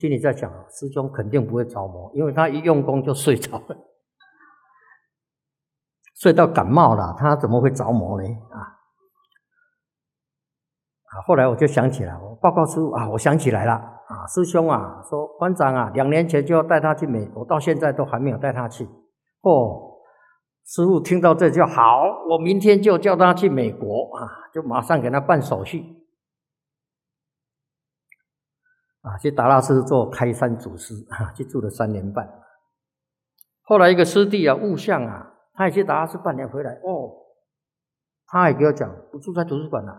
心里在想，师兄肯定不会着魔，因为他一用功就睡着了，睡到感冒了，他怎么会着魔呢？后来我就想起来，我报告师父我想起来了师兄说馆长2年前就要带他去美国，到现在都还没有带他去。师父听到这就好，我明天就叫他去美国就马上给他办手续去达拉斯做开山祖师去住了3年半。后来一个师弟悟相他也去达拉斯半年回来他也给我讲，不住在图书馆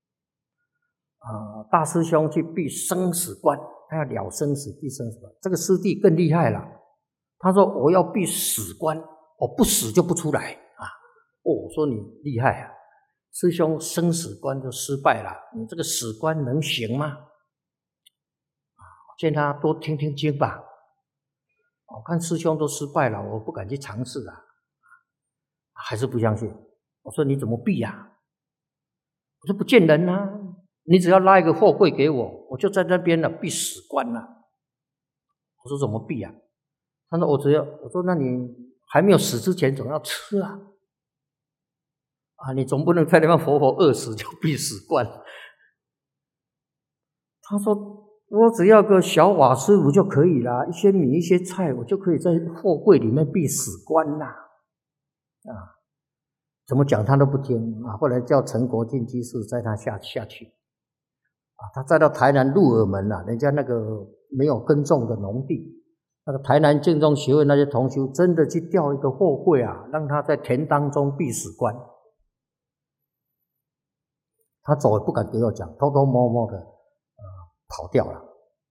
大师兄去闭生死关，他要了生死闭生死关。这个师弟更厉害了，他说我要闭死关，我不死就不出来我说你厉害师兄生死关就失败了，你这个死关能行吗？见他多听听经吧。我看师兄都失败了，我不敢去尝试还是不相信。我说你怎么避我说不见人你只要拉一个货柜给我，我就在那边避死关我说怎么避他说我说那你还没有死之前总要吃你总不能在那边活饿死就避死关。他说我只要个小瓦斯炉就可以了，一些米一些菜，我就可以在货柜里面避死关怎么讲他都不听后来叫陈国进居士载他下去他载到台南鹿耳门人家那个没有耕种的农地，那个台南净宗学会那些同修真的去调一个货柜让他在田当中避死关。他走也不敢给我讲，偷偷摸摸的跑掉了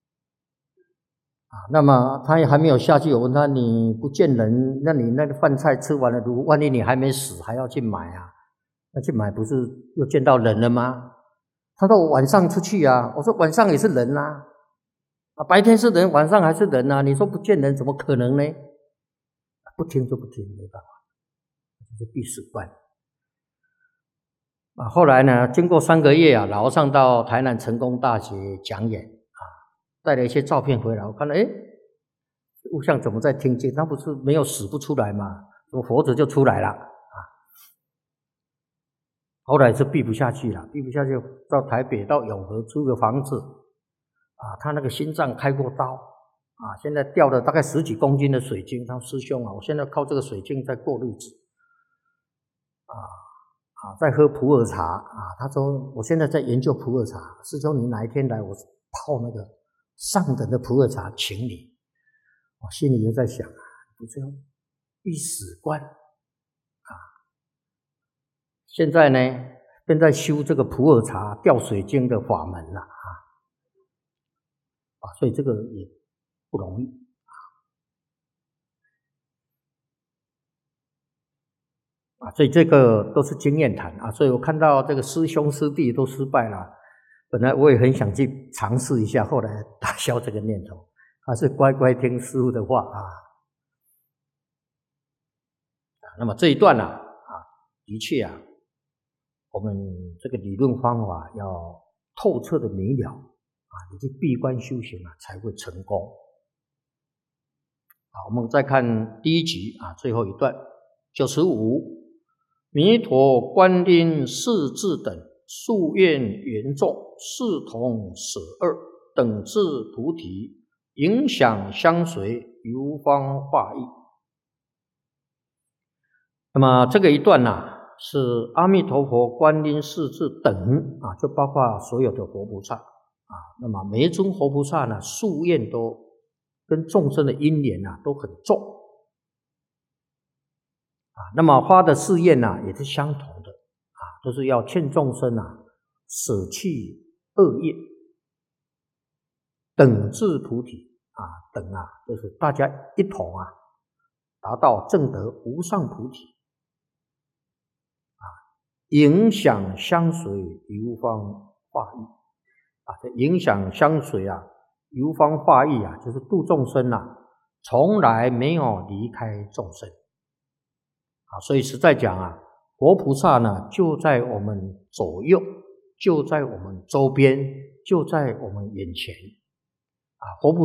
那么他也还没有下去，我问他你不见人，那你那个饭菜吃完了，如果万一你还没死还要去买那去买不是又见到人了吗？他说我晚上出去我说晚上也是人白天是人，晚上还是人你说不见人怎么可能呢？不听就不听，没办法，就避死关后来呢，经过3个月老和尚到台南成功大学讲演带了一些照片回来，我看了悟相怎么在听经？他不是没有死不出来吗？怎么佛子就出来了后来是避不下去了，避不下去到台北到永和租个房子他那个心脏开过刀现在掉了大概10几公斤的水晶。他说师兄我现在靠这个水晶在过日子在喝普洱茶他说我现在在研究普洱茶，师兄你哪一天来我泡那个上等的普洱茶请你。我心里又在想不这样避死关现在呢正在修这个普洱茶吊水晶的法门所以这个也不容易所以这个都是经验谈所以我看到这个师兄师弟都失败了，本来我也很想去尝试一下，后来打消这个念头，还是乖乖听师父的话那么这一段的确我们这个理论方法要透彻的明了你去闭关修行才会成功我们再看第1集最后一段95。弥陀观音世智等夙愿缘众视同舍二等至菩提，影响相随，游方化义。那么这个一段是阿弥陀佛观音世智等就包括所有的活菩萨那么每一尊活菩萨夙愿都跟众生的因缘都很重那么发的誓愿也是相同的都是要劝众生舍弃恶业，等至菩提等就是大家一同达到证得无上菩提影响相随，游方化义这影响相随游方化义就是度众生从来没有离开众生所以实在讲活菩萨就在我们左右，就在我们周边，就在我们眼前活菩萨